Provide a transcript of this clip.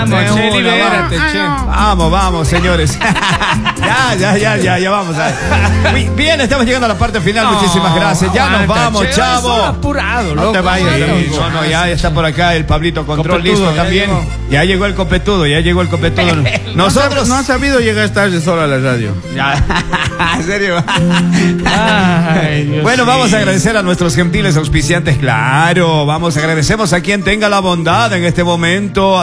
Vamos, che, libérate, che. Vamos, señores. Ya vamos. Bien, estamos llegando a la parte final. Muchísimas gracias. Ya nos vamos, chavo. Apurado, no te vayas. No, ya está por acá el Pablito Control listo también. Ya llegó el copetudo. Nosotros no ha sabido llegar tarde solo a la radio. Ya. ¿En serio? Ay, Dios bueno, mío. vamos a agradecer a nuestros gentiles auspiciantes. Claro, agradecemos a quien tenga la bondad en este momento.